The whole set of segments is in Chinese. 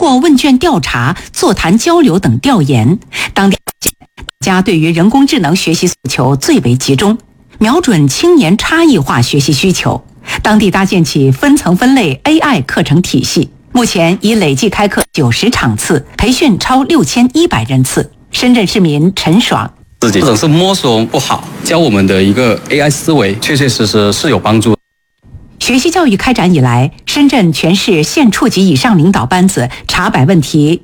过问卷调查、座谈交流等调研，当地大家对于人工智能学习诉求最为集中，瞄准青年差异化学习需求。当地搭建起分层分类 AI 课程体系，目前已累计开课90场次，培训超6100人次。深圳市民陈爽。 自己或者是摸索不好，教我们的一个 AI 思维，确确实实是有帮助。 学习教育开展以来，深圳全市县处级以上领导班子查摆问题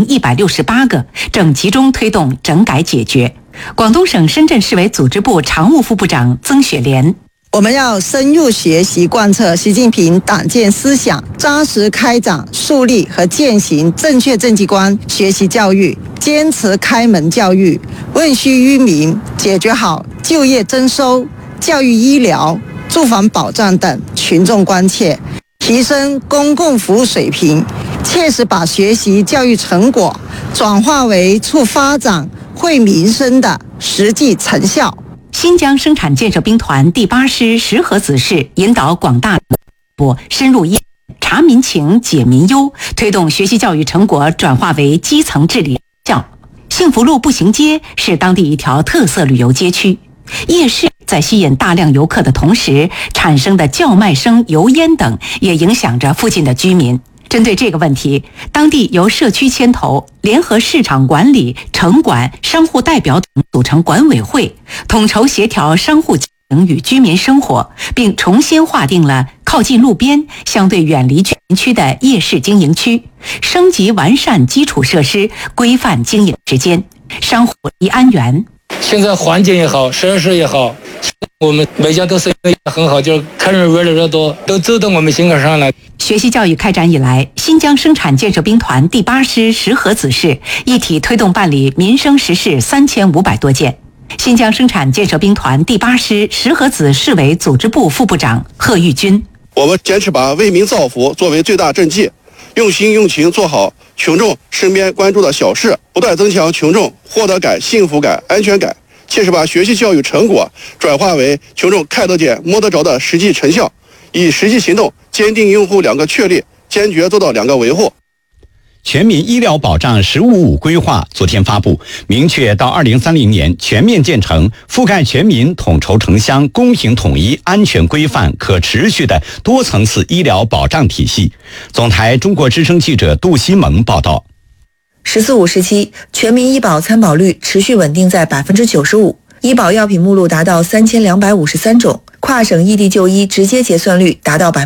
10168个，正集中推动整改解决。广东省深圳市委组织部常务副部长曾雪莲。 我们要深入学习贯彻习近平党建思想，扎实开展树立和践行正确政绩观学习教育，坚持开门教育，问需于民，解决好就业增收、教育医疗、住房保障等群众关切，提升公共服务水平，切实把学习教育成果转化为促发展、惠民生的实际成效。 新疆生产建设兵团第8师石河子市引导广大部深入查民情、解民忧，推动学习教育成果转化为基层治理效。幸福路步行街是当地一条特色旅游街区，夜市在吸引大量游客的同时，产生的叫卖声、油烟等也影响着附近的居民。针对这个问题，当地由社区牵头，联合市场管理、城管、商户代表等组成管委会，统筹协调商户经营与居民生活，并重新划定了靠近路边、相对远离居民区的夜市经营区，升级完善基础设施，规范经营时间，商户离安全。 现在环境也好，设施也好，我们每家都是很好，就是客人越来越多，都走到我们心坎上来。 学习教育开展以来，新疆生产建设兵团第8师石河子市一体推动办理民生实事3500多件。新疆生产建设兵团第8师石河子市委组织部副部长贺玉军： 我们坚持把为民造福作为最大政绩，用心用情做好群众身边关注的小事，不断增强群众获得感、幸福感、安全感，切实把学习教育成果转化为群众看得见、摸得着的实际成效，以实际行动坚定用户2个确立，坚决做到2个维护。 全民医疗保障“15-5”规划昨天发布，明确到2030年全面建成覆盖全民、统筹城乡、公平统一、安全规范、可持续的多层次医疗保障体系。总台中国之声记者杜西蒙报道。 “14-5”时期，全民医保参保率持续稳定在95%，医保药品目录达到3253种，跨省异地就医直接结算率达到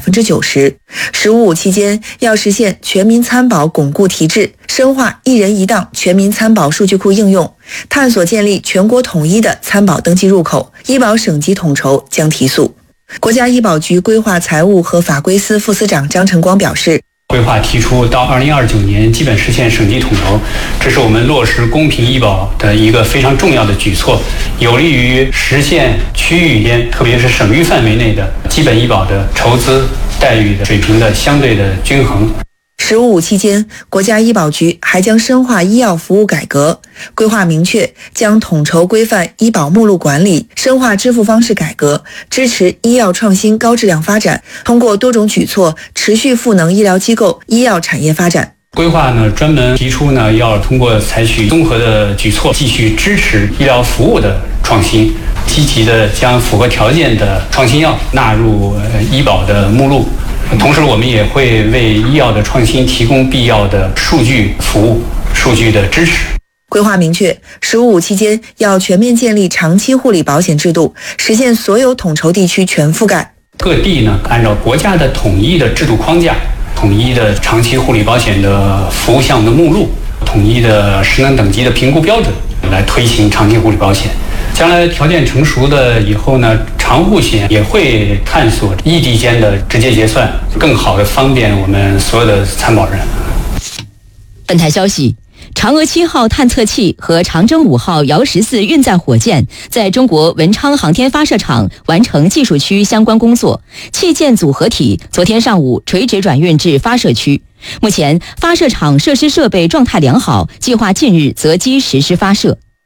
90%。“15-5”期间，要实现全民参保巩固提质，深化一人一档全民参保数据库应用，探索建立全国统一的参保登记入口，医保省级统筹将提速。国家医保局规划财务和法规司副司长张晨光表示， 规划提出到2029年基本实现省级统筹，这是我们落实公平医保的一个非常重要的举措，有利于实现区域间，特别是省域范围内的基本医保的筹资待遇的水平的相对的均衡。 “15-5”期间，国家医保局还将深化医药服务改革，规划明确将统筹规范医保目录管理，深化支付方式改革，支持医药创新高质量发展，通过多种举措持续赋能医疗机构、医药产业发展。 规划呢，专门提出呢，要通过采取综合的举措，继续支持医疗服务的创新，积极的将符合条件的创新药纳入医保的目录。同时，我们也会为医药的创新提供必要的数据服务、数据的支持。 规划明确，“15-5”期间要全面建立长期护理保险制度，实现所有统筹地区全覆盖。 各地呢，按照国家的统一的制度框架、统一的长期护理保险的服务项目的目录、统一的职能等级的评估标准来推行长期护理保险。将来条件成熟的以后呢，长护险也会探索异地间的直接结算，更好的方便我们所有的参保人。 本台消息，嫦娥7号探测器和长征5号遥14运载火箭在中国文昌航天发射场完成技术区相关工作，器件组合体昨天上午垂直转运至发射区。目前发射场设施设备状态良好，计划近日择机实施发射。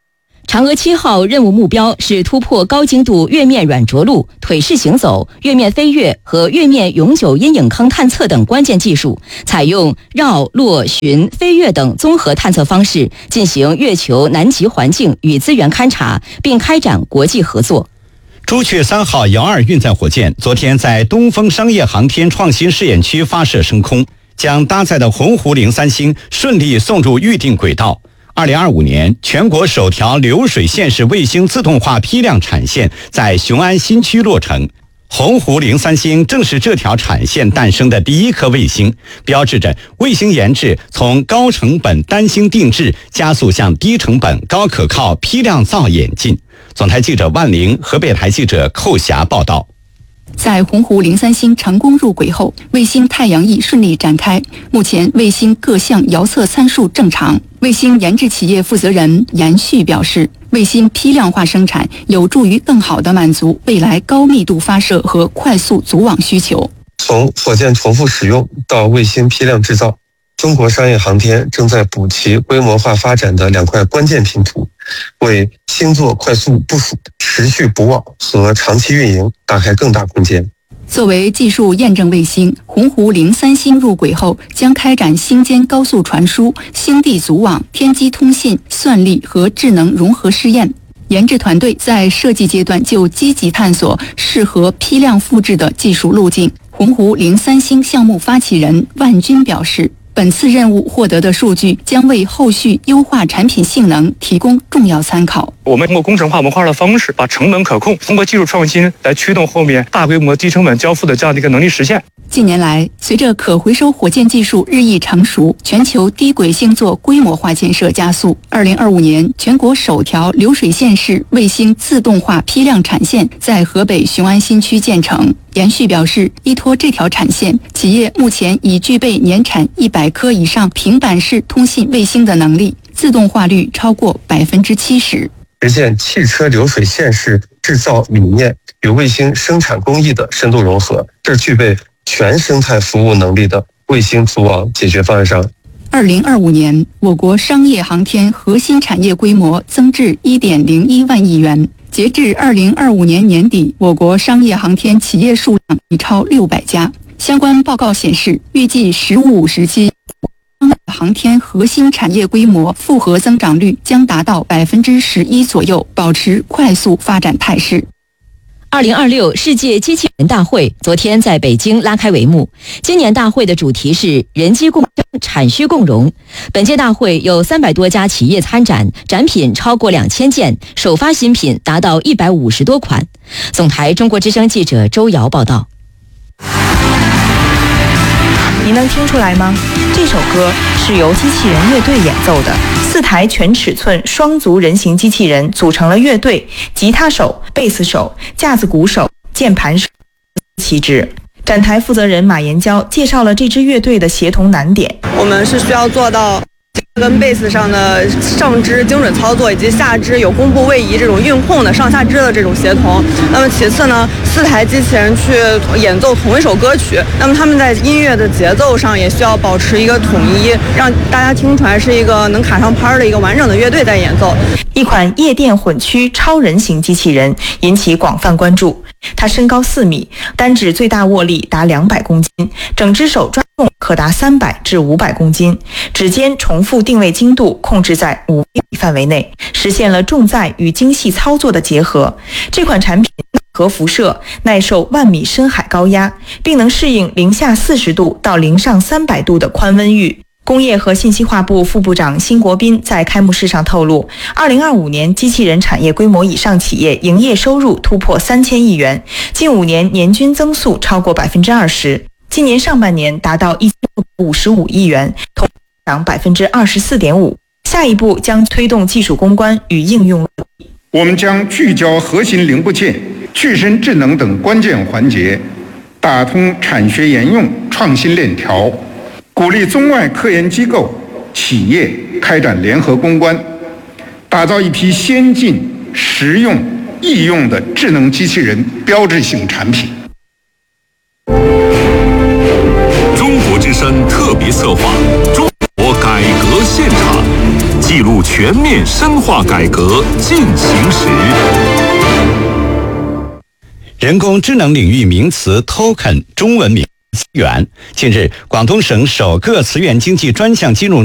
嫦娥7号任务目标是突破高精度月面软着陆、腿式行走、月面飞跃和月面永久阴影坑探测等关键技术，采用绕、落、巡、飞跃等综合探测方式，进行月球南极环境与资源勘察，并开展国际合作。 朱雀3号遥2运载火箭昨天在东风商业航天创新试验区发射升空，将搭载的鸿鹄03星顺利送入预定轨道。2025年，全国首条流水线式卫星自动化批量产线在雄安新区落成。鸿鹄03星正是这条产线诞生的第一颗卫星，标志着卫星研制从高成本单星定制加速向低成本高可靠批量造演进。总台记者万玲，河北台记者寇霞报道。 在鸿鹄03星成功入轨后，卫星太阳翼顺利展开。目前卫星各项遥测参数正常。卫星研制企业负责人严旭表示，卫星批量化生产有助于更好地满足未来高密度发射和快速组网需求。 从火箭重复使用到卫星批量制造，中国商业航天正在补齐规模化发展的2块关键拼图，为星座快速部署、持续补网和长期运营打开更大空间。 作为技术验证卫星，鸿鹄03星入轨后将开展星间高速传输、星地组网、天基通信、算力和智能融合试验。研制团队在设计阶段就积极探索适合批量复制的技术路径。鸿鹄03星项目发起人万军表示，本次任务获得的数据将为后续优化产品性能提供重要参考。 我们通过工程化模块的方式，把成本可控，通过技术创新来驱动后面大规模低成本交付的这样的一个能力实现。 近年来，随着可回收火箭技术日益成熟，全球低轨星座规模化建设加速。2025年，全国首条流水线式卫星自动化批量产线在河北雄安新区建成。严旭表示，依托这条产线，企业目前已具备年产100颗以上平板式通信卫星的能力，自动化率超过70%。 实现汽车流水线式制造理念与卫星生产工艺的深度融合，这具备全生态服务能力的卫星组网解决方案商。 2025年，我国商业航天核心产业规模增至 1.01 万亿元。截至2025年年底，我国商业航天企业数量已超600家。相关报告显示，预计15-50时期，航天核心产业规模复合增长率将达到11%左右，保持快速发展态势。 2026世界机器人大会昨天在北京拉开帷幕。今年大会的主题是人机共生、产需共融。本届大会有300多家企业参展，展品超过2000件，首发新品达到150多款。总台中国之声记者周瑶报道。 你能听出来吗？这首歌是由机器人乐队演奏的，4台全尺寸双足人形机器人组成了乐队，吉他手、贝斯手、架子鼓手、键盘手齐支。展台负责人马延娇介绍了这支乐队的协同难点。 我们是需要做到跟贝斯上的上肢精准操作，以及下肢有弓步位移这种运控的上下肢的这种协同。那么其次呢，4台机器人去演奏同一首歌曲，那么他们在音乐的节奏上也需要保持一个统一，让大家听出来是一个能卡上拍的一个完整的乐队在演奏。 一款夜店混区超人形机器人引起广泛关注。它身高4米，单指最大握力达200公斤，整只手抓重可达300至500公斤，指尖重复定位精度控制在5厘米范围内，实现了重载与精细操作的结合。这款产品核辐射，耐受10000米深海高压，并能适应零下40度到零上300度的宽温域。工业和信息化部副部长辛国斌在开幕式上透露，2025年机器人产业规模以上企业营业收入突破3000亿元，近5年年均增速超过20%，今年上半年达到1655亿元，同比涨24.5%。下一步将推动技术攻关与应用落地。 我们将聚焦核心零部件、具身智能等关键环节，打通产学研用创新链条，鼓励中外科研机构、企业开展联合攻关，打造一批先进、实用、易用的智能机器人标志性产品。 中国之声特别策划《中国改革现场》，记录全面深化改革进行时。 人工智能领域名词 token 中文名词源。近日，广东省首个词源经济专项金融